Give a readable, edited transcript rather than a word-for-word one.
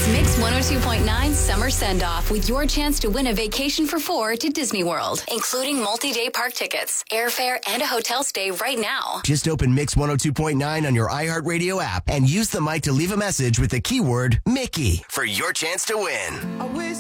Mix 102.9 Summer Send-Off with your chance to win a vacation for 4 to Disney World, including multi-day park tickets, airfare, and a hotel stay right now. Just open Mix 102.9 on your iHeartRadio app and use the mic to leave a message with the keyword Mickey for your chance to win.